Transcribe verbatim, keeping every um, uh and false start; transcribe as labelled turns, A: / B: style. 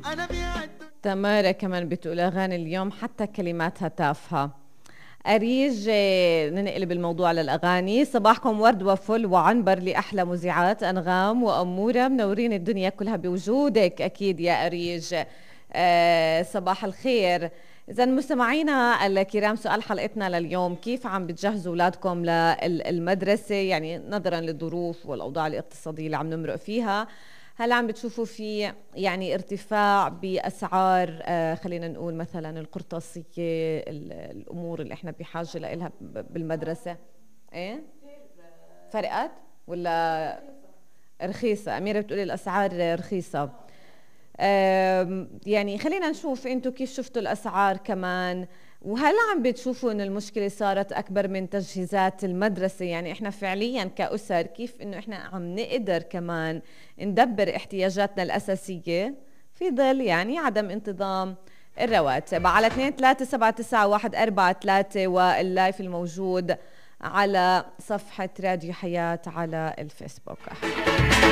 A: تمارا كمان بتقول أغاني اليوم حتى كلماتها تافهة. أريج، ننقلب الموضوع للأغاني. صباحكم ورد وفل وعنبر لأحلى مذيعات أنغام وأمورة، منورين الدنيا كلها بوجودك. أكيد يا أريج. أه صباح الخير. إذا مستمعينا الكرام، سؤال حلقتنا لليوم: كيف عم بتجهزوا أولادكم للمدرسة، يعني نظرا للظروف والأوضاع الاقتصادية اللي عم نمرق فيها؟ هل عم بتشوفوا في يعني ارتفاع بأسعار آه خلينا نقول مثلا القرطاسية، الأمور اللي احنا بحاجة لها بالمدرسة؟ ايه فرقت ولا رخيصة؟ أميرة بتقولي الأسعار رخيصة. يعني خلينا نشوف انتم كيف شفتوا الأسعار كمان، وهل عم بتشوفوا ان المشكلة صارت أكبر من تجهيزات المدرسة؟ يعني احنا فعليا كأسر كيف انه احنا عم نقدر كمان ندبر احتياجاتنا الأساسية في ظل يعني عدم انتظام الرواتب؟ على اثنين ثلاثة سبعة تسعة واحد أربعة ثلاثة، واللايف الموجود على صفحة راديو حياة على الفيسبوك.